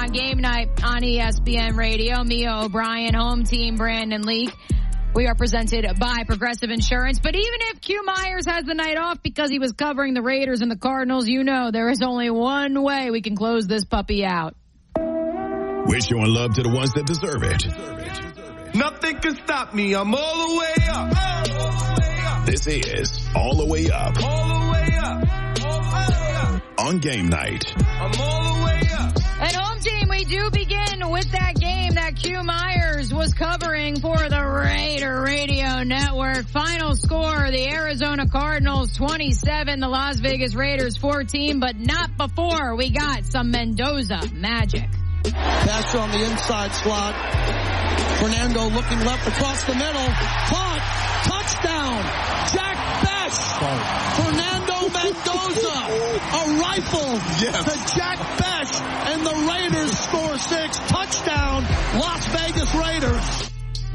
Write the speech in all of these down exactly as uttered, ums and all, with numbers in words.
on Game Night on E S P N Radio. Mia O'Brien, home team, Brandon Leak. We are presented by Progressive Insurance. But even if Q Myers has the night off because he was covering the Raiders and the Cardinals, you know there is only one way we can close this puppy out. We're showing love to the ones that deserve it. Nothing can stop me. I'm all the way up. All the way up. This is All the Way Up. All the way up. All the way up. On Game Night. I'm all the way up. And home team, we do begin with that game that Q Myers was covering for the Raider Radio Network. Final score, the Arizona Cardinals twenty-seven, the Las Vegas Raiders fourteen, but not before we got some Mendoza magic. Pass on the inside slot. Fernando looking left across the middle. Caught. Touchdown. Jack Bech. Fernando Mendoza. A rifle yes. to Jack Bech. And the Raiders score six. Touchdown. Las Vegas Raiders.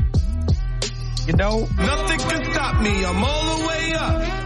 You know, nothing can stop me. I'm all the way up.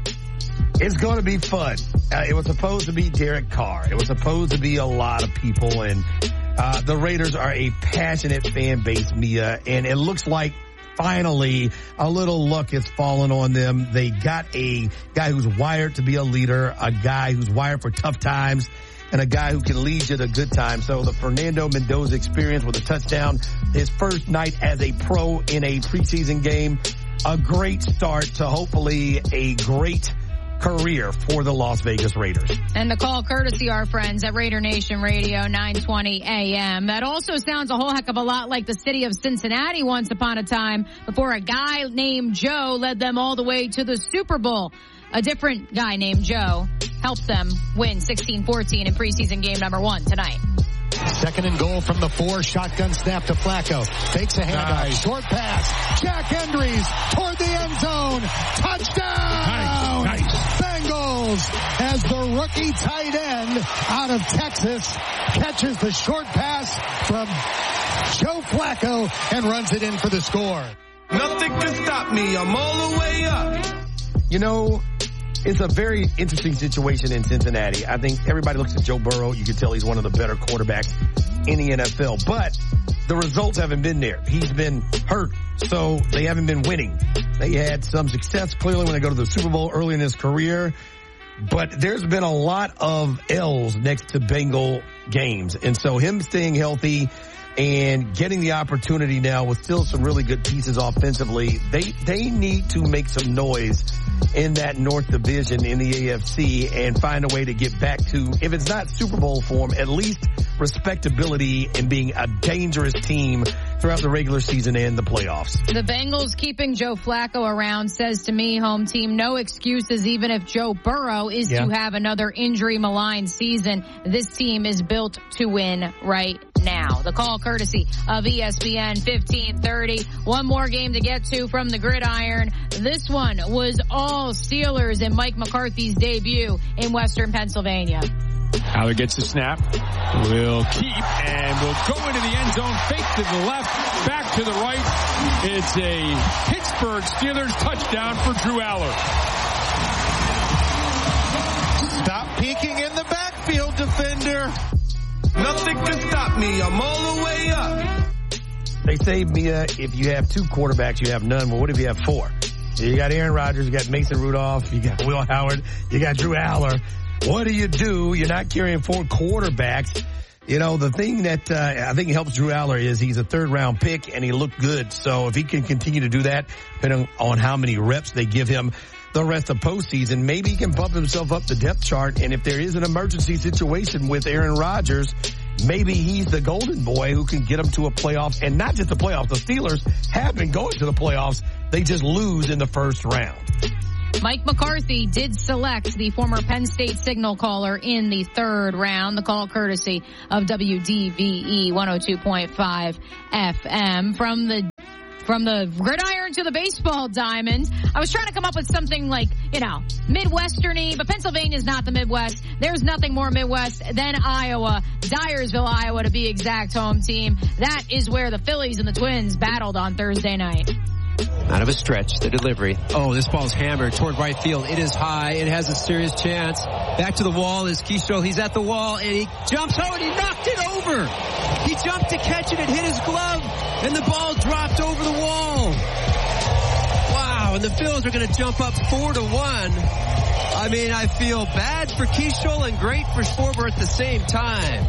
It's going to be fun. Uh, it was supposed to be Derek Carr. It was supposed to be a lot of people. And uh, the Raiders are a passionate fan base, Mia. And it looks like finally a little luck has fallen on them. They got a guy who's wired to be a leader, a guy who's wired for tough times, and a guy who can lead you to good times. So the Fernando Mendoza experience with a touchdown, his first night as a pro in a preseason game, a great start to hopefully a great career for the Las Vegas Raiders. And the call courtesy our friends at Raider Nation Radio, nine twenty A M. That also sounds a whole heck of a lot like the city of Cincinnati once upon a time before a guy named Joe led them all the way to the Super Bowl. A different guy named Joe helped them win sixteen fourteen in preseason game number one tonight. Second and goal from the four. Shotgun snap to Flacco. Fakes a handoff. Nice. Short pass. Jack Endries toward the end zone. Touchdown! Nice. Nice. Bengals, as the rookie tight end out of Texas catches the short pass from Joe Flacco and runs it in for the score. Nothing can stop me. I'm all the way up. You know, it's a very interesting situation in Cincinnati. I think everybody looks at Joe Burrow. You can tell he's one of the better quarterbacks in the N F L. But the results haven't been there. He's been hurt, so they haven't been winning. They had some success, clearly, when they go to the Super Bowl early in his career. But there's been a lot of L's next to Bengal games. And so him staying healthy and getting the opportunity now with still some really good pieces offensively, they they need to make some noise in that North Division in the A F C and find a way to get back to, if it's not Super Bowl form, at least respectability and being a dangerous team throughout the regular season and the playoffs. The Bengals keeping Joe Flacco around says to me, home team, no excuses even if Joe Burrow is yeah. to have another injury-maligned season. This team is built to win right now. The call courtesy of E S P N fifteen thirty. One more game to get to from the gridiron. This one was all Steelers in Mike McCarthy's debut in Western Pennsylvania. Haller gets the snap, will keep, and will go into the end zone, fake to the left, back to the right. It's a Pittsburgh Steelers touchdown for Drew Aller. Stop peeking in the backfield, defender. Nothing can stop me. I'm all the way up. They say, Mia, if you have two quarterbacks, you have none. Well, what if you have four? You got Aaron Rodgers, you got Mason Rudolph, you got Will Howard, you got Drew Aller. What do you do? You're not carrying four quarterbacks. You know, the thing that uh, I think helps Drew Aller is he's a third-round pick, and he looked good. So if he can continue to do that, depending on how many reps they give him the rest of postseason, maybe he can bump himself up the depth chart. And if there is an emergency situation with Aaron Rodgers, maybe he's the golden boy who can get them to a playoff. And not just the playoffs. The Steelers have been going to the playoffs. They just lose in the first round. Mike McCarthy did select the former Penn State signal caller in the third round. The call courtesy of W D V E one oh two point five F M. From the From the gridiron to the baseball diamond, I was trying to come up with something like, you know, Midwestern-y, but Pennsylvania's not the Midwest. There's nothing more Midwest than Iowa. Dyersville, Iowa, to be exact, home team. That is where the Phillies and the Twins battled on Thursday night. Out of a stretch, the delivery. Oh, this ball's hammered toward right field. It is high. It has a serious chance. Back to the wall is Kestrel. He's at the wall, and he jumps. Oh, and he knocked it over. He jumped to catch it. It hit his glove, and the ball dropped over the wall. Wow, and the Phils are going to jump up four to one. I mean, I feel bad for Kestrel and great for Schwarber at the same time.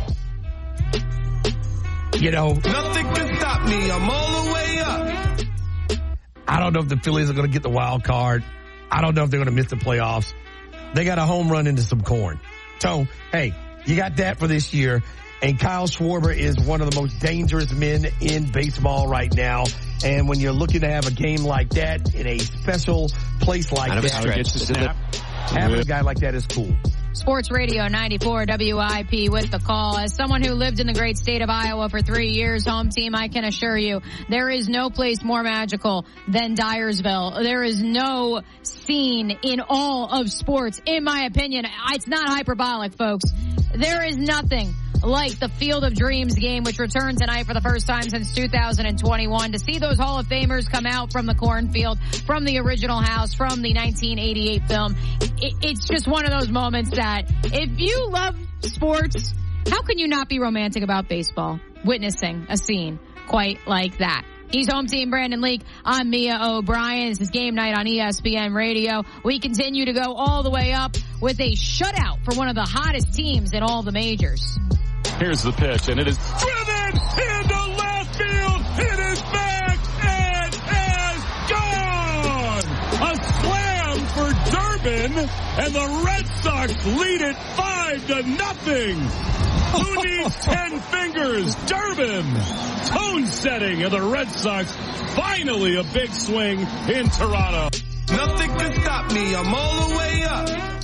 You know, nothing can stop me. I'm all the way up. I don't know if the Phillies are going to get the wild card. I don't know if they're going to miss the playoffs. They got a home run into some corn. So, hey, you got that for this year. And Kyle Schwarber is one of the most dangerous men in baseball right now. And when you're looking to have a game like that in a special place like Out of that, a stretch, having a guy like that is cool. Sports Radio ninety-four W I P with the call. As someone who lived in the great state of Iowa for three years, home team, I can assure you there is no place more magical than Dyersville. There is no scene in all of sports, in my opinion. It's not hyperbolic, folks. There is nothing like the Field of Dreams game, which returned tonight for the first time since two thousand twenty-one. To see those Hall of Famers come out from the cornfield, from the original house, from the nineteen eighty-eight film, it, it's just one of those moments that if you love sports, how can you not be romantic about baseball? Witnessing a scene quite like that. He's home team Brandon Leak. I'm Mia O'Brien. This is Game Night on E S P N Radio. We continue to go all the way up with a shutout for one of the hottest teams in all the majors. Here's the pitch, and it is driven into left field. It is back and is gone. A slam for Durbin, and the Red Sox lead it five to nothing. Who needs ten fingers? Durbin. Tone setting, and the Red Sox finally a big swing in Toronto. Nothing can stop me. I'm all the way up.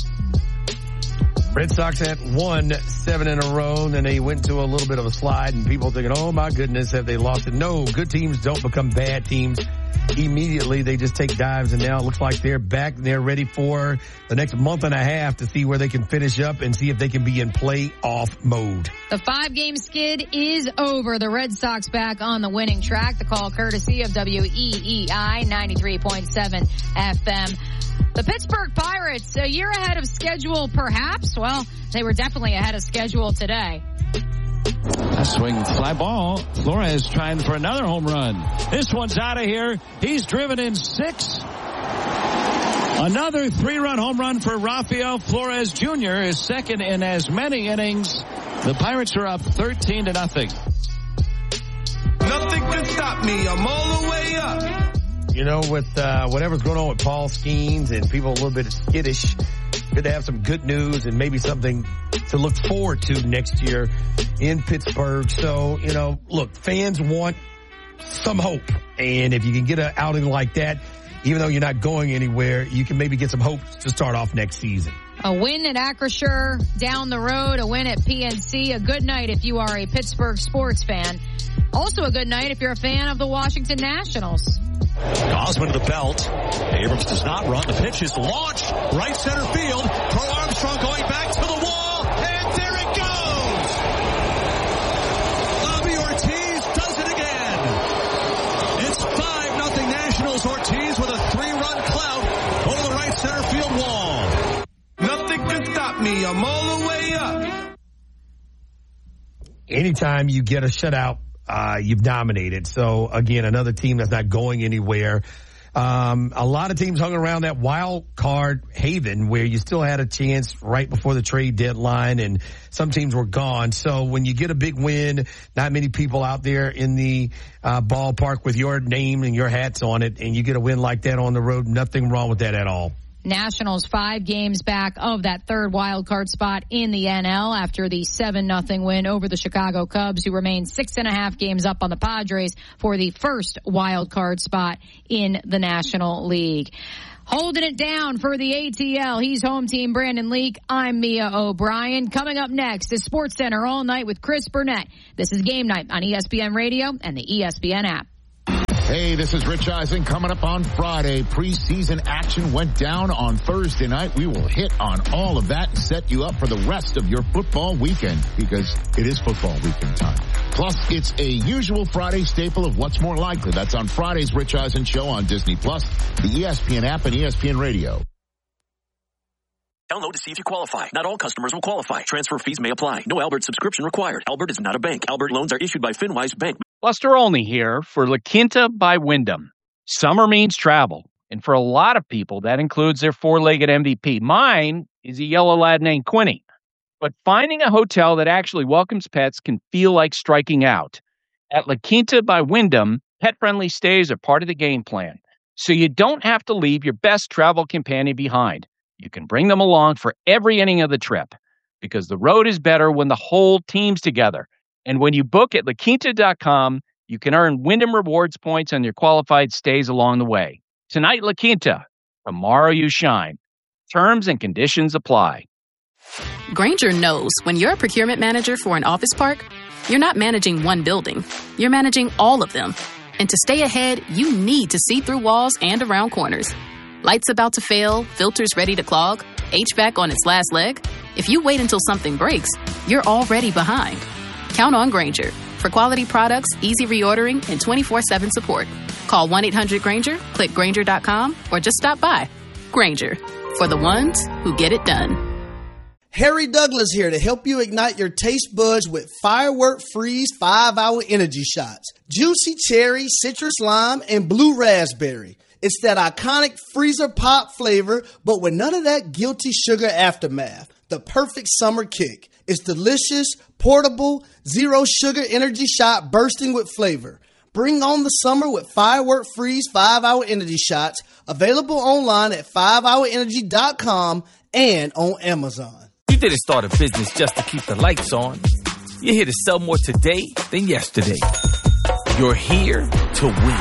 Red Sox had won seven in a row, and then they went to a little bit of a slide, and people thinking, oh my goodness, have they lost it? No, good teams don't become bad teams immediately. They just take dives, and now it looks like they're back, and they're ready for the next month and a half to see where they can finish up and see if they can be in playoff mode. The five-game skid is over. The Red Sox back on the winning track. The call courtesy of W E E I ninety-three point seven F M. The Pittsburgh Pirates, a year ahead of schedule, perhaps. Well, they were definitely ahead of schedule today. A swing fly ball. Flores trying for another home run. This one's out of here. He's driven in six. Another three-run home run for Rafael Flores Junior is second in as many innings. The Pirates are up thirteen to nothing. Nothing can stop me. I'm all the way up. You know, with uh, whatever's going on with Paul Skeens and people a little bit skittish, good to have some good news and maybe something to look forward to next year in Pittsburgh. So, you know, look, fans want some hope. And if you can get an outing like that, even though you're not going anywhere, you can maybe get some hope to start off next season. A win at Acrisure down the road, a win at P N C. A good night if you are a Pittsburgh sports fan. Also a good night if you're a fan of the Washington Nationals. Osmond to the belt. Abrams does not run. The pitch is launched. Right center field. Pro Armstrong going back to the wall. And there it goes. Bobby Ortiz does it again. It's five nothing Nationals. Ortiz with a three-run clout over the right center field wall. Nothing can stop me. I'm all the way up. Anytime you get a shutout, Uh, you've dominated. So again, another team that's not going anywhere. Um, a lot of teams hung around that wild card haven where you still had a chance right before the trade deadline, and some teams were gone. So when you get a big win, not many people out there in the uh, ballpark with your name and your hats on it, and you get a win like that on the road, nothing wrong with that at all. Nationals five games back of that third wild card spot in the N L after the seven nothing win over the Chicago Cubs, who remain six and a half games up on the Padres for the first wild card spot in the National League. Holding it down for the A T L, he's home team Brandon Leak. I'm Mia O'Brien. Coming up next is Sports Center all night with Chris Burnett. This is Game Night on E S P N Radio and the E S P N app. Hey, this is Rich Eisen. Coming up on Friday, preseason action went down on Thursday night. We will hit on all of that and set you up for the rest of your football weekend, because it is football weekend time. Plus, it's a usual Friday staple of What's More Likely. That's on Friday's Rich Eisen Show on Disney Plus, the E S P N app, and E S P N Radio. Download to see if you qualify. Not all customers will qualify. Transfer fees may apply. No Albert subscription required. Albert is not a bank. Albert loans are issued by FinWise Bank. Buster Olney here for La Quinta by Wyndham. Summer means travel, and for a lot of people, that includes their four-legged M V P. Mine is a yellow lad named Quinny. But finding a hotel that actually welcomes pets can feel like striking out. At La Quinta by Wyndham, pet-friendly stays are part of the game plan, so you don't have to leave your best travel companion behind. You can bring them along for every inning of the trip, because the road is better when the whole team's together. And when you book at La Quinta dot com, you can earn Wyndham Rewards points on your qualified stays along the way. Tonight, La Quinta. Tomorrow, you shine. Terms and conditions apply. Grainger knows when you're a procurement manager for an office park, you're not managing one building. You're managing all of them. And to stay ahead, you need to see through walls and around corners. Lights about to fail, filters ready to clog, H V A C on its last leg. If you wait until something breaks, you're already behind. Count on Grainger for quality products, easy reordering, and twenty-four seven support. Call one eight hundred Grainger, click Grainger dot com, or just stop by. Grainger, for the ones who get it done. Harry Douglas here to help you ignite your taste buds with Firework Freeze five hour Energy Shots. Juicy cherry, citrus lime, and blue raspberry. It's that iconic freezer pop flavor, but with none of that guilty sugar aftermath. The perfect summer kick. It's delicious, portable, zero sugar energy shot bursting with flavor. Bring on the summer with Firework Freeze five hour Energy Shots. Available online at five hour energy dot com and on Amazon. You didn't start a business just to keep the lights on. You're here to sell more today than yesterday. You're here to win.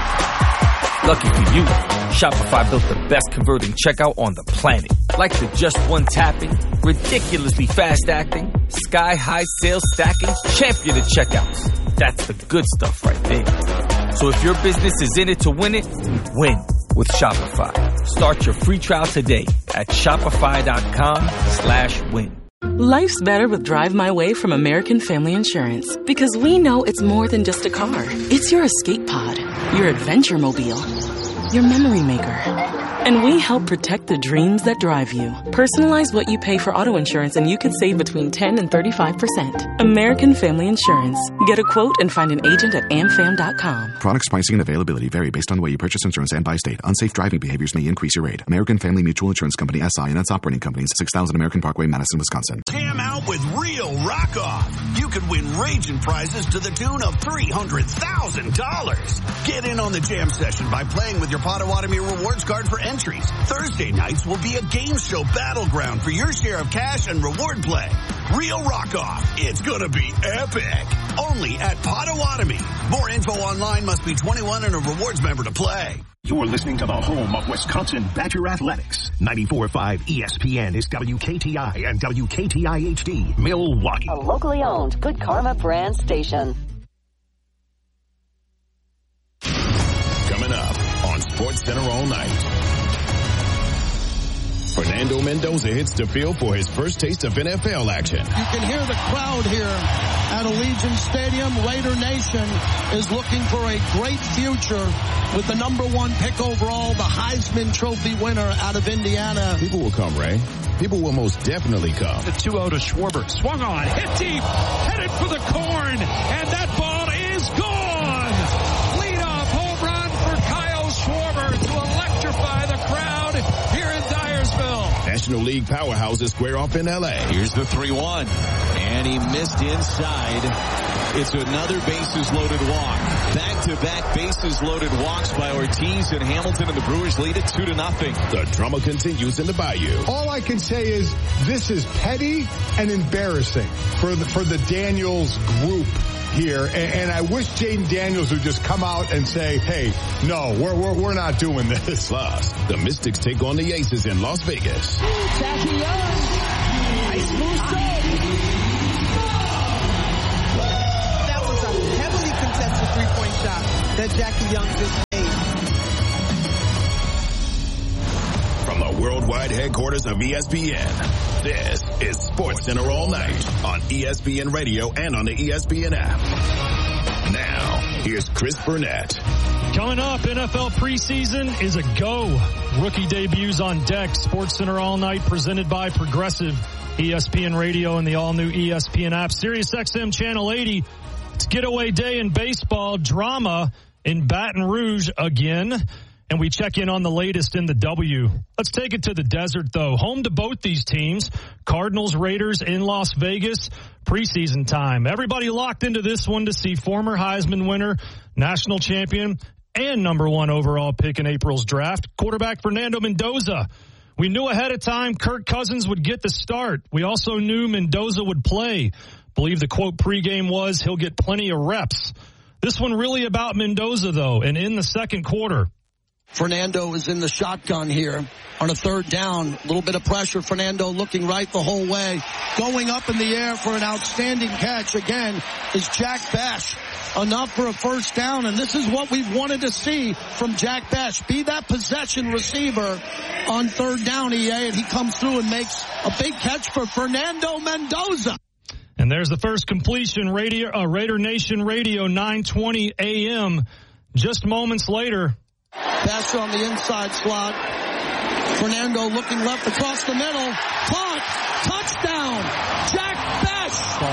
Lucky for you, Shopify built the best converting checkout on the planet. Like the just one tapping, ridiculously fast acting, sky-high sales stacking, champion of checkouts. That's the good stuff right there. So if your business is in it to win it, win with Shopify. Start your free trial today at shopify.com slash win. Life's better with Drive My Way from American Family Insurance, because we know it's more than just a car. It's your escape pod, your adventure mobile, your memory maker. And we help protect the dreams that drive you. Personalize what you pay for auto insurance and you could save between ten and thirty-five percent. American Family Insurance. Get a quote and find an agent at am fam dot com. Products, pricing, and availability vary based on the way you purchase insurance and by state. Unsafe driving behaviors may increase your rate. American Family Mutual Insurance Company, S I and its operating companies, six thousand American Parkway, Madison, Wisconsin. Cam out with Real Rock Off. You could win raging prizes to the tune of three hundred thousand dollars. Get in on the jam session by playing with your Potawatomi rewards card for entries. Thursday nights will be a game show battleground for your share of cash and reward play. Real Rock Off. It's gonna be epic. Only at Potawatomi. More info online. Must be twenty-one and a rewards member to play. You're listening to the home of Wisconsin Badger Athletics. ninety-four point five E S P N is W K T I and W K T I H D, Milwaukee. A locally owned Good Karma brand station. Coming up on SportsCenter all night. Fernando Mendoza hits the field for his first taste of N F L action. You can hear the crowd here at Allegiant Stadium. Raider Nation is looking for a great future with the number one pick overall, the Heisman Trophy winner out of Indiana. People will come, Ray. People will most definitely come. The two oh to Schwarber. Swung on, hit deep, headed for the corn, and that ball is gone. Leadoff home run for Kyle Schwarber to electrify the crowd here in Dyersville. National League powerhouses square off in L A. Here's the three one. And he missed inside. It's another bases-loaded walk. Back-to-back bases-loaded walks by Ortiz and Hamilton, and the Brewers lead it two to nothing. The drama continues in the Bayou. All I can say is this is petty and embarrassing for the, for the Daniels group here, and, and I wish Jaden Daniels would just come out and say, hey, no, we're, we're, we're not doing this. Plus, the Mystics take on the Aces in Las Vegas. Jackie Young. Nice move, That was a heavily contested three-point shot that Jackie Young just made. headquarters of E S P N. This is Sports Center all night on E S P N Radio and on the E S P N app. Now, here's Chris Burnett. Coming up, N F L preseason is a go. Rookie debuts on deck. Sports Center all night presented by Progressive. E S P N Radio and the all-new E S P N app. Sirius X M Channel eighty. It's getaway day in baseball. Drama in Baton Rouge again. And we check in on the latest in the W. Let's take it to the desert, though. Home to both these teams. Cardinals, Raiders in Las Vegas. Preseason time. Everybody locked into this one to see former Heisman winner, national champion, and number one overall pick in April's draft, quarterback Fernando Mendoza. We knew ahead of time Kirk Cousins would get the start. We also knew Mendoza would play. Believe the quote pregame was he'll get plenty of reps. This one really about Mendoza, though, and in the second quarter. Fernando is in the shotgun here on a third down. A little bit of pressure. Fernando looking right the whole way. Going up in the air for an outstanding catch again is Jack Bech. Enough for a first down, and this is what we've wanted to see from Jack Bech. Be that possession receiver on third down, E A, and he comes through and makes a big catch for Fernando Mendoza. And there's the first completion. Radio, uh, Raider Nation Radio, nine twenty a.m. Just moments later. Pass on the inside slot. Fernando looking left across the middle. Caught. Touchdown. Jack Bech.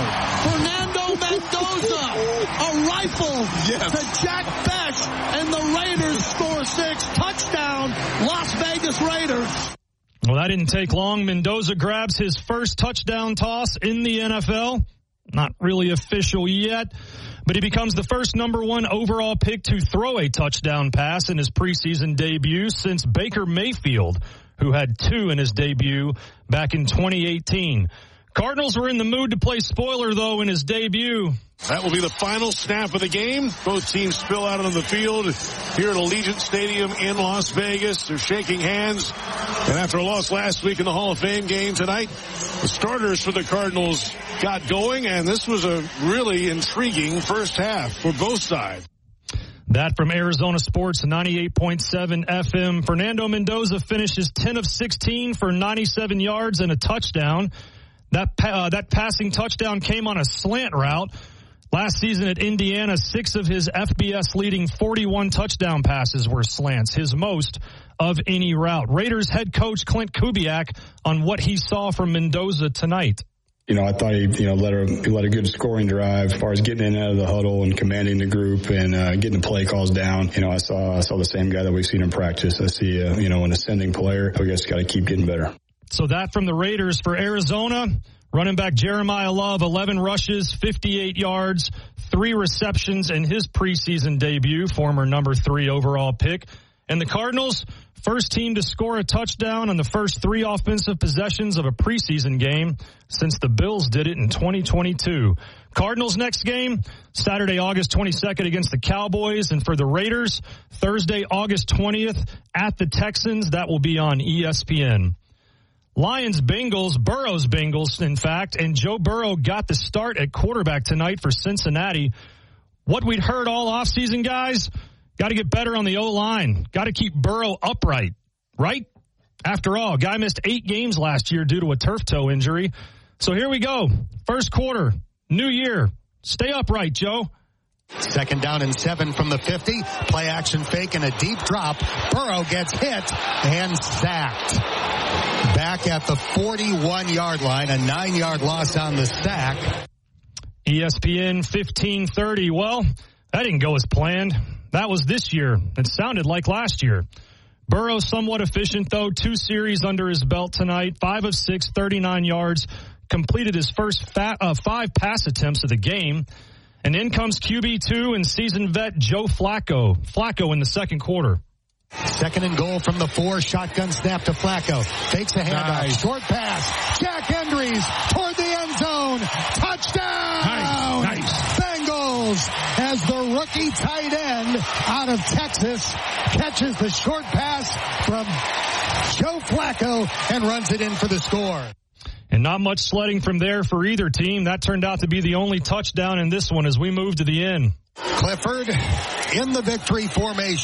Fernando Mendoza. A rifle yes. to Jack Bech. And the Raiders score six. Touchdown. Las Vegas Raiders. Well, that didn't take long. Mendoza grabs his first touchdown toss in the N F L. Not really official yet, but he becomes the first number one overall pick to throw a touchdown pass in his preseason debut since Baker Mayfield, who had two in his debut back in twenty eighteen. Cardinals were in the mood to play spoiler, though, in his debut. That will be the final snap of the game. Both teams spill out on the field here at Allegiant Stadium in Las Vegas. They're shaking hands. And after a loss last week in the Hall of Fame game tonight, the starters for the Cardinals got going, and this was a really intriguing first half for both sides. That from Arizona Sports, ninety-eight point seven F M. Fernando Mendoza finishes ten of sixteen for ninety-seven yards and a touchdown. That uh, that passing touchdown came on a slant route. Last season at Indiana, six of his F B S leading forty-one touchdown passes were slants, his most of any route. Raiders head coach Clint Kubiak on what he saw from Mendoza tonight. You know, I thought he, you know, led a, led a good scoring drive as far as getting in and out of the huddle and commanding the group and uh, getting the play calls down. You know, I saw I saw the same guy that we've seen in practice. I see, uh, you know, an ascending player. I guess got to keep getting better. So that from the Raiders. For Arizona, running back Jeremiah Love, eleven rushes, fifty-eight yards, three receptions in his preseason debut, former number three overall pick. And the Cardinals, first team to score a touchdown on the first three offensive possessions of a preseason game since the Bills did it in twenty twenty-two. Cardinals next game, Saturday, August twenty-second against the Cowboys. And for the Raiders, Thursday, August twentieth at the Texans. That will be on E S P N. Lions, Bengals, Burrow's Bengals, in fact, and Joe Burrow got the start at quarterback tonight for Cincinnati. What we'd heard all offseason, guys, got to get better on the O-line. Got to keep Burrow upright, right? After all, guy missed eight games last year due to a turf toe injury. So here we go. First quarter, new year. Stay upright, Joe. Second down and seven from the fifty. Play action fake and a deep drop. Burrow gets hit and sacked. Back at the forty-one-yard line, a nine-yard loss on the sack. E S P N fifteen thirty. Well, that didn't go as planned. That was this year. It sounded like last year. Burrow somewhat efficient, though. Two series under his belt tonight. Five of six, thirty-nine yards. Completed his first fat, uh, five pass attempts of the game. And in comes Q B two and seasoned vet Joe Flacco. Flacco in the second quarter. Second and goal from the four. Shotgun snap to Flacco. Fakes a handoff. Nice. Short pass. Jack Endries toward the end zone. Touchdown! Nice. Nice. Bengals as the rookie tight end out of Texas catches the short pass from Joe Flacco and runs it in for the score. And not much sledding from there for either team. That turned out to be the only touchdown in this one as we move to the end. Clifford in the victory formation.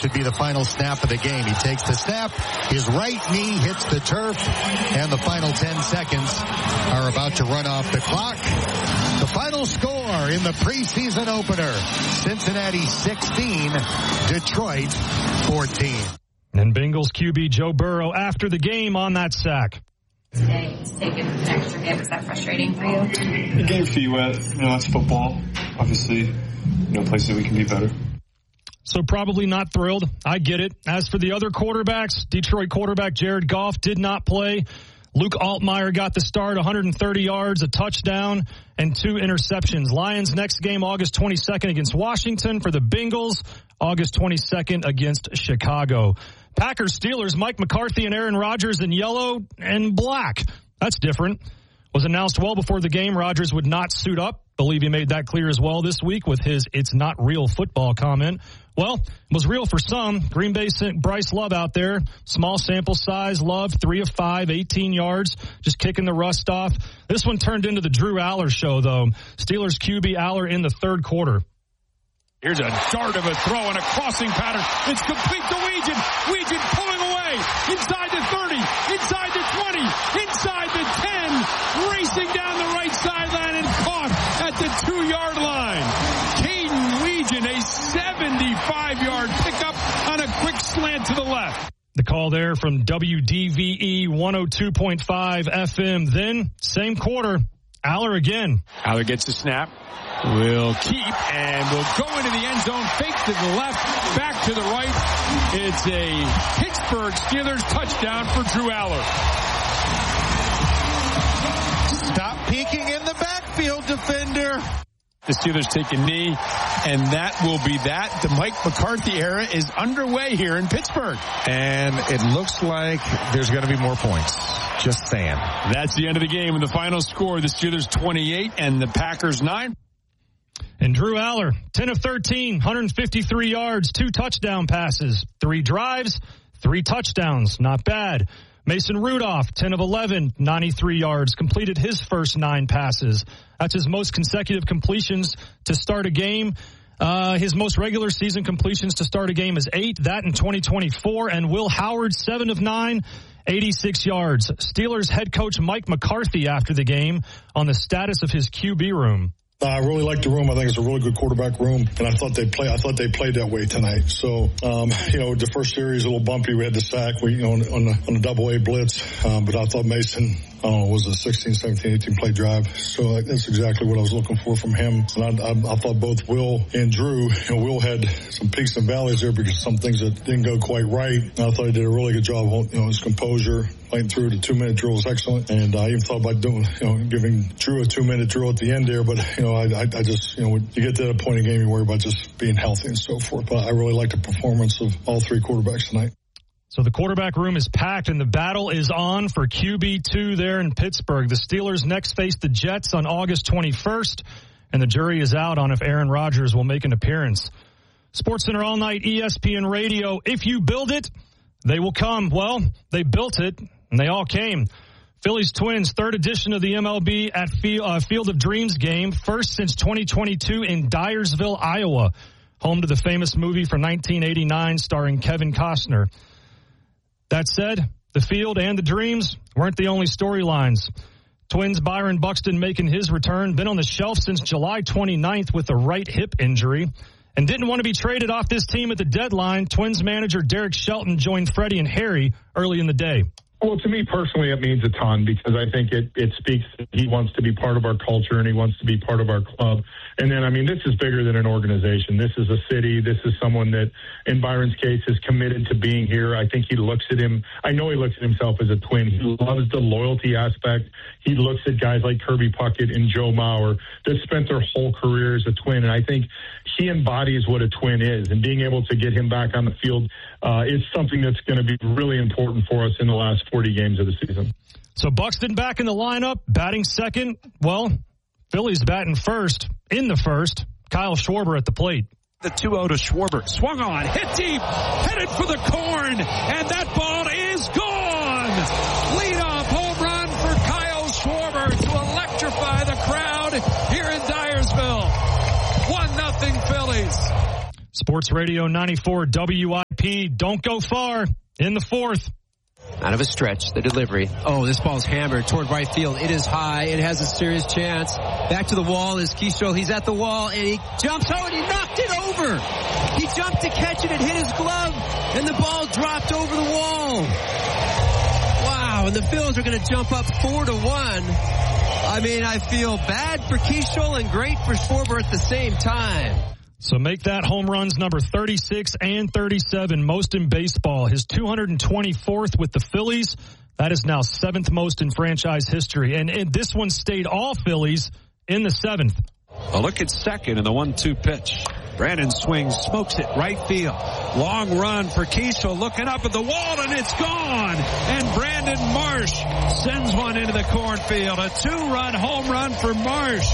should be the final snap of the game. He takes the snap, his right knee hits the turf, and the final ten seconds are about to run off the clock. The final score in the preseason opener, Cincinnati sixteen, Detroit fourteen. And Bengals Q B Joe Burrow after the game on that sack. Today, it's taken an extra hit. Was that frustrating for you? The game feet wet. You know, that's football. Obviously, you know, places we can be better. So probably not thrilled. I get it. As for the other quarterbacks, Detroit quarterback Jared Goff did not play. Luke Altmaier got the start, one hundred thirty yards, a touchdown, and two interceptions. Lions next game August twenty-second against Washington. For the Bengals, August twenty-second against Chicago. Packers Steelers, Mike McCarthy and Aaron Rodgers in yellow and black. That's different. Was announced well before the game Rodgers would not suit up. Believe he made that clear as well this week with his "it's not real football" comment. Well, it was real for some. Green Bay sent Bryce Love out there. Small sample size. Love, three of five, eighteen yards, just kicking the rust off. This one turned into the Drew Aller show, though. Steelers Q B Aller in the third quarter. Here's a dart of a throw and a crossing pattern. It's complete to Weegan. Weegan pulling away. Inside the thirty. Inside the twenty. Inside the ten. Racing down the right sideline and caught at the two-yard line. Caden Weegan, a seventy-five-yard pickup on a quick slant to the left. The call there from W D V E one oh two point five F M. Then, same quarter, Aller again. Aller gets the snap. Will keep and will go into the end zone. Fake to the left, back to the right. It's a Pittsburgh Steelers touchdown for Drew Aller. Stop peeking in the backfield, defender. The Steelers take a knee, and that will be that. The Mike McCarthy era is underway here in Pittsburgh. And it looks like there's going to be more points. Just saying. That's the end of the game. And the final score, the Steelers twenty-eight and the Packers nine. And Drew Aller, ten of thirteen, one hundred fifty-three yards, two touchdown passes, three drives, three touchdowns. Not bad. Mason Rudolph, ten of eleven, ninety-three yards, completed his first nine passes. That's his most consecutive completions to start a game. Uh, his most regular season completions to start a game is eight, that in twenty twenty-four. And Will Howard, seven of nine, eighty-six yards. Steelers head coach Mike McCarthy after the game on the status of his Q B room. I really like the room. I think it's a really good quarterback room, and I thought they play. I thought they played that way tonight. So, um, you know, the first series a little bumpy. We had the sack, we, you know, on, on the on the double A blitz, um, but I thought Mason, I don't know, was a sixteen, seventeen, eighteen play drive. So that's exactly what I was looking for from him. And I, I, I thought both Will and Drew, you know, Will had some peaks and valleys there because some things that didn't go quite right. And I thought he did a really good job on, you know, his composure. Playing through the two-minute drill was excellent, and I even thought about doing, you know, giving Drew a two-minute drill at the end there. But you know, I, I, I just, you know, when you get to that point in the game, you worry about just being healthy and so forth. But I really like the performance of all three quarterbacks tonight. So the quarterback room is packed, and the battle is on for Q B two there in Pittsburgh. The Steelers next face the Jets on August twenty-first, and the jury is out on if Aaron Rodgers will make an appearance. SportsCenter All Night, E S P N Radio. If you build it, they will come. Well, they built it, and they all came. Phillies Twins, third edition of the M L B at Field, uh, Field of Dreams game, first since twenty twenty-two in Dyersville, Iowa, home to the famous movie from nineteen eighty-nine starring Kevin Costner. That said, the field and the dreams weren't the only storylines. Twins Byron Buxton making his return, been on the shelf since July twenty-ninth with a right hip injury, and didn't want to be traded off this team at the deadline. Twins manager Derek Shelton joined Freddie and Harry early in the day. Well, to me personally, it means a ton because I think it, it speaks that he wants to be part of our culture and he wants to be part of our club. And then, I mean, this is bigger than an organization. This is a city. This is someone that, in Byron's case, is committed to being here. I think he looks at him. I know he looks at himself as a twin. He loves the loyalty aspect. He looks at guys like Kirby Puckett and Joe Mauer that spent their whole career as a twin. And I think he embodies what a twin is. And being able to get him back on the field uh, is something that's going to be really important for us in the last forty games of the season. So Buxton back in the lineup, batting second. Well, Phillies batting first in the first. Kyle Schwarber at the plate. The two oh to Schwarber. Swung on, hit deep, headed for the corn, and that ball is gone. Leadoff home run for Kyle Schwarber to electrify the crowd here in Dyersville. One nothing Phillies. Sports Radio ninety-four W I P. Don't go far in the fourth. Out of a stretch, the delivery. Oh, this ball's hammered toward right field. It is high. It has a serious chance. Back to the wall is Keyshaw. He's at the wall, and he jumps. Oh, and he knocked it over. He jumped to catch it. It hit his glove, and the ball dropped over the wall. Wow, and the Phils are going to jump up four to one. I mean, I feel bad for Keyshaw and great for Schwarber at the same time. So make that home runs number thirty-six and thirty-seven, most in baseball. His two hundred twenty-fourth with the Phillies. That is now seventh most in franchise history. And, and this one stayed all Phillies in the seventh. A look at second in the one two pitch. Brandon swings, smokes it right field. Long run for Keyshaw, looking up at the wall, and it's gone. And Brandon Marsh sends one into the cornfield. A two-run home run for Marsh.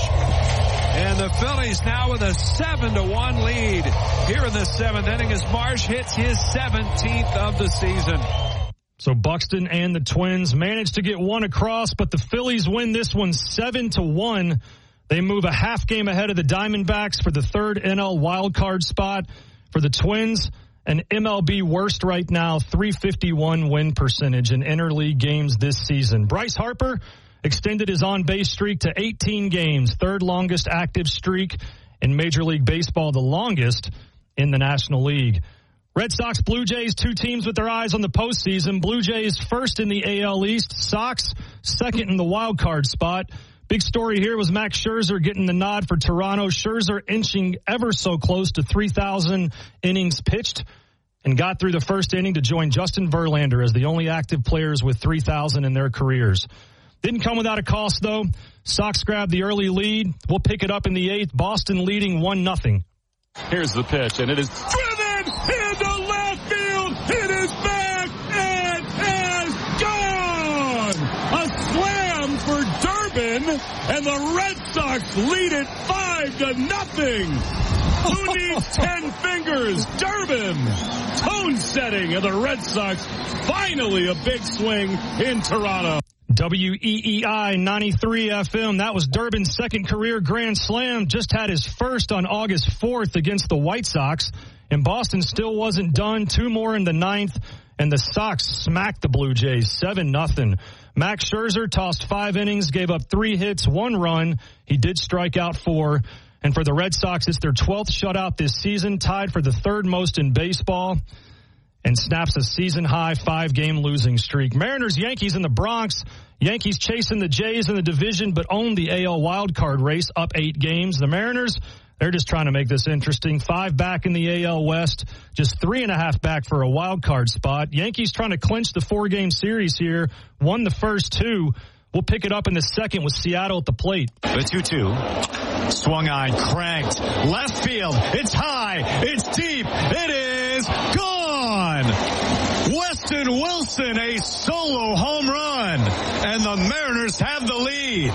And the Phillies now with a seven to one lead here in the seventh inning as Marsh hits his seventeenth of the season. So Buxton and the Twins managed to get one across, but the Phillies win this one seven to one. They move a half game ahead of the Diamondbacks for the third N L wildcard spot. For the Twins, an M L B worst right now, three fifty-one win percentage in interleague games this season. Bryce Harper extended his on-base streak to eighteen games, third longest active streak in Major League Baseball, the longest in the National League. Red Sox, Blue Jays, two teams with their eyes on the postseason. Blue Jays first in the A L East, Sox second in the wild card spot. Big story here was Max Scherzer getting the nod for Toronto. Scherzer inching ever so close to three thousand innings pitched and got through the first inning to join Justin Verlander as the only active players with three thousand in their careers. Didn't come without a cost, though. Sox grabbed the early lead. We'll pick it up in the eighth. Boston leading one nothing. Here's the pitch, and it is driven into left field. It is back. It is gone. A slam for Durbin, and the Red Sox lead it five to nothing. Who needs ten fingers? Durbin. Tone setting, and the Red Sox finally a big swing in Toronto. W E E I ninety-three F M. That was Durbin's second career grand slam. Just had his first on August fourth against the White Sox. And Boston still wasn't done. Two more in the ninth. And the Sox smacked the Blue Jays seven nothing. Max Scherzer tossed five innings, gave up three hits, one run. He did strike out four. And for the Red Sox, it's their twelfth shutout this season, tied for the third most in baseball, and snaps a season-high five-game losing streak. Mariners, Yankees in the Bronx. Yankees chasing the Jays in the division, but own the A L wildcard race, up eight games. The Mariners, they're just trying to make this interesting. Five back in the A L West, just three and a half back for a wildcard spot. Yankees trying to clinch the four-game series here. Won the first two. We'll pick it up in the second with Seattle at the plate. The two two. Swung on, cranked. Left field. It's high. It's deep. It is gone. Weston Wilson, a solo home run. And the Mariners have the lead.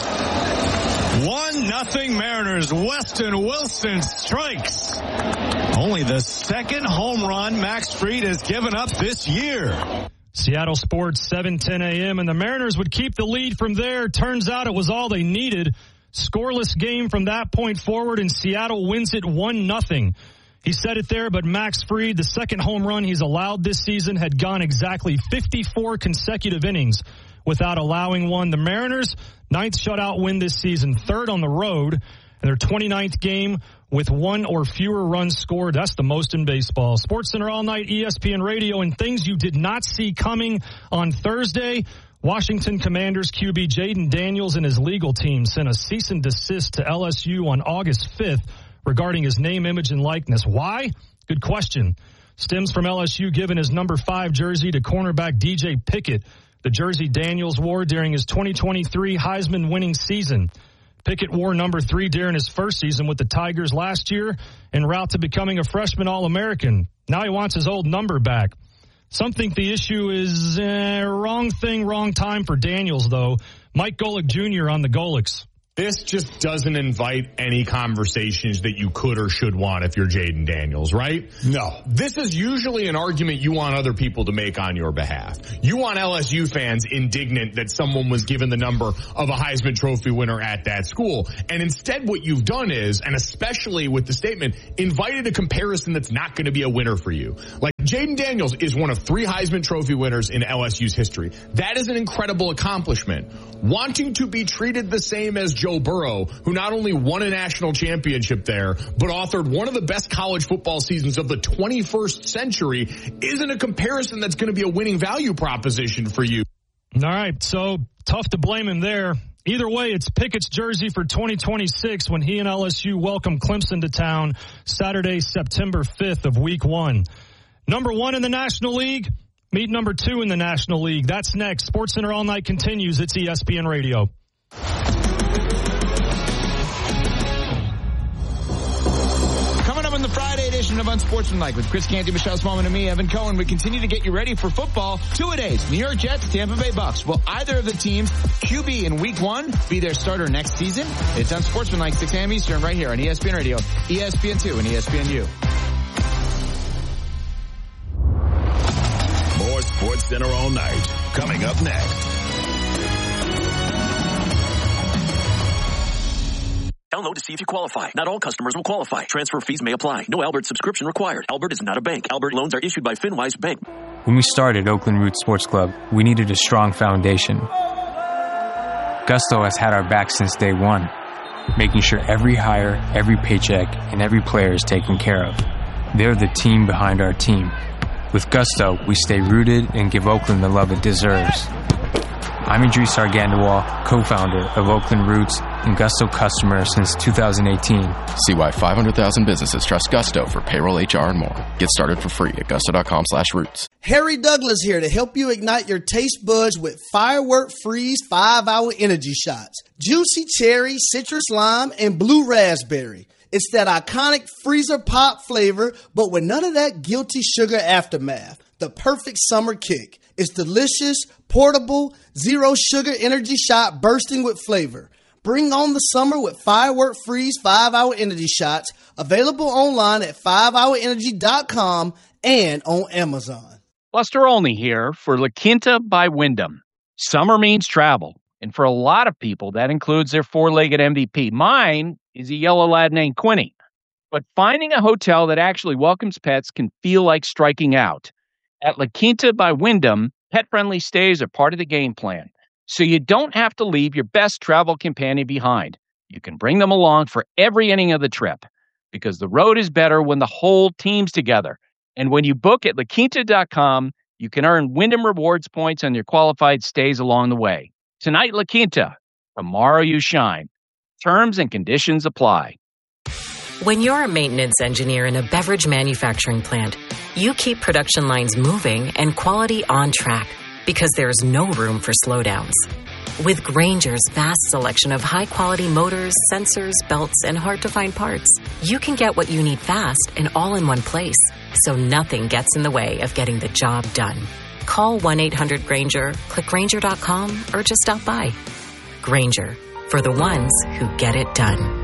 One nothing Mariners. Weston Wilson strikes. Only the second home run Max Fried has given up this year. Seattle Sports, seven ten a.m. And the Mariners would keep the lead from there. Turns out it was all they needed. Scoreless game from that point forward, and Seattle wins it one nothing. He said it there, but Max Fried, the second home run he's allowed this season, had gone exactly fifty-four consecutive innings without allowing one. The Mariners, ninth shutout win this season, third on the road, and their twenty-ninth game with one or fewer runs scored. That's the most in baseball. SportsCenter all night, E S P N Radio, and things you did not see coming on Thursday. Washington Commanders Q B Jaden Daniels and his legal team sent a cease and desist to L S U on August fifth regarding his name, image, and likeness. Why? Good question. Stems from L S U giving his number five jersey to cornerback D J Pickett, the jersey Daniels wore during his twenty twenty-three Heisman winning season. Pickett wore number three during his first season with the Tigers last year en route to becoming a freshman All-American. Now he wants his old number back. Some think the issue is uh, wrong thing, wrong time for Daniels, though. Mike Golick Junior on the Golics. This just doesn't invite any conversations that you could or should want if you're Jayden Daniels, right? No. This is usually an argument you want other people to make on your behalf. You want L S U fans indignant that someone was given the number of a Heisman Trophy winner at that school. And instead what you've done is, and especially with the statement, invited a comparison that's not going to be a winner for you. Like, Jayden Daniels is one of three Heisman Trophy winners in L S U's history. That is an incredible accomplishment. Wanting to be treated the same as Joe Burrow, who not only won a national championship there, but authored one of the best college football seasons of the twenty-first century, isn't a comparison that's going to be a winning value proposition for you. All right, so tough to blame him there. Either way, it's Pickett's jersey for twenty twenty-six when he and L S U welcome Clemson to town Saturday, September fifth of week one. Number one in the National League, meet number two in the National League. That's next. SportsCenter All Night continues. It's E S P N Radio. Coming up on the Friday edition of Unsportsmanlike with Chris Canty, Michelle Smallman, and me, Evan Cohen, we continue to get you ready for football. Two-a-days, New York Jets, Tampa Bay Bucks. Will either of the teams Q B in week one be their starter next season? It's Unsportsmanlike, six a.m. Eastern, right here on E S P N Radio, E S P N two, and E S P N U. More SportsCenter All Night coming up next. Download to see if you qualify. Not all customers will qualify. Transfer fees may apply. No Albert subscription required. Albert is not a bank. Albert loans are issued by FinWise Bank. When we started Oakland Roots Sports Club, we needed a strong foundation. Gusto has had our back since day one, making sure every hire, every paycheck, and every player is taken care of. They're the team behind our team. With Gusto, we stay rooted and give Oakland the love it deserves. I'm Idris Argandawal, co-founder of Oakland Roots and Gusto customer since two thousand eighteen. See why five hundred thousand businesses trust Gusto for payroll, H R, and more. Get started for free at gusto.com slash roots. Harry Douglas here to help you ignite your taste buds with Firework Freeze five hour Energy Shots. Juicy cherry, citrus lime, and blue raspberry. It's that iconic freezer pop flavor, but with none of that guilty sugar aftermath. The perfect summer kick. It's delicious, portable, zero sugar energy shot bursting with flavor. Bring on the summer with Firework Freeze five hour Energy Shots, available online at five hour energy dot com and on Amazon. Buster Olney here for La Quinta by Wyndham. Summer means travel, and for a lot of people, that includes their four-legged M V P. Mine is a yellow lad named Quinny. But finding a hotel that actually welcomes pets can feel like striking out. At La Quinta by Wyndham, pet-friendly stays are part of the game plan, so you don't have to leave your best travel companion behind. You can bring them along for every inning of the trip, because the road is better when the whole team's together. And when you book at la quinta dot com, you can earn Wyndham Rewards points on your qualified stays along the way. Tonight, La Quinta. Tomorrow, you shine. Terms and conditions apply. When you're a maintenance engineer in a beverage manufacturing plant, you keep production lines moving and quality on track because there's no room for slowdowns. With Grainger's vast selection of high-quality motors, sensors, belts, and hard-to-find parts, you can get what you need fast and all in one place, so nothing gets in the way of getting the job done. Call one eight hundred Grainger, click Grainger dot com, or just stop by. Grainger, for the ones who get it done.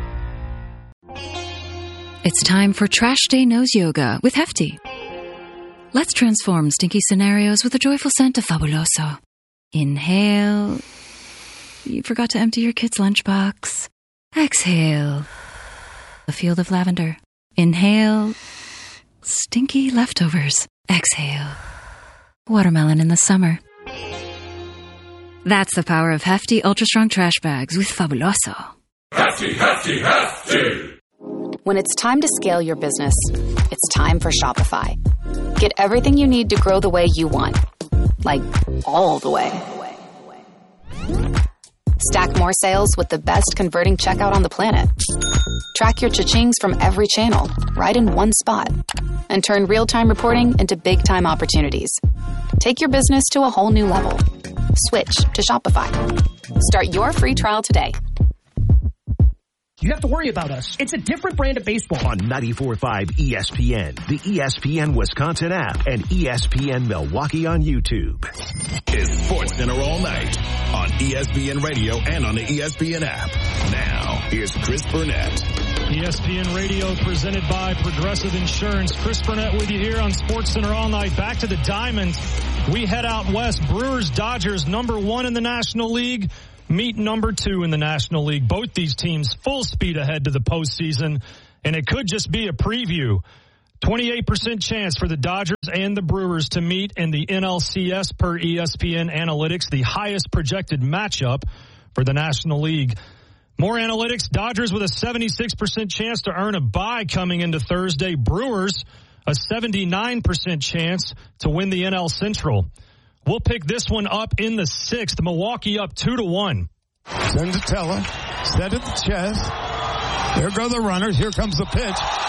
It's time for Trash Day Nose Yoga with Hefty. Let's transform stinky scenarios with a joyful scent of Fabuloso. Inhale. You forgot to empty your kid's lunchbox. Exhale. A field of lavender. Inhale. Stinky leftovers. Exhale. Watermelon in the summer. That's the power of Hefty Ultra Strong Trash Bags with Fabuloso. Hefty, Hefty, Hefty! When it's time to scale your business, it's time for Shopify. Get everything you need to grow the way you want. Like, all the way. Stack more sales with the best converting checkout on the planet. Track your cha-chings from every channel, right in one spot. And turn real-time reporting into big-time opportunities. Take your business to a whole new level. Switch to Shopify. Start your free trial today. You have to worry about us. It's a different brand of baseball. On ninety-four point five E S P N, the E S P N Wisconsin app, and E S P N Milwaukee on YouTube. It's Sports Center all night on E S P N Radio and on the E S P N app. Now, here's Chris Burnett. E S P N Radio presented by Progressive Insurance. Chris Burnett with you here on Sports Center all night. Back to the Diamonds. We head out west. Brewers, Dodgers, number one in the National League. Meet number two in the National League. Both these teams full speed ahead to the postseason, and it could just be a preview. twenty-eight percent chance for the Dodgers and the Brewers to meet in the N L C S per E S P N Analytics, the highest projected matchup for the National League. More analytics, Dodgers with a seventy-six percent chance to earn a bye coming into Thursday. Brewers, a seventy-nine percent chance to win the N L Central. We'll pick this one up in the sixth. Milwaukee up two to one. Send to Teller. Set at the chest. There go the runners. Here comes the pitch.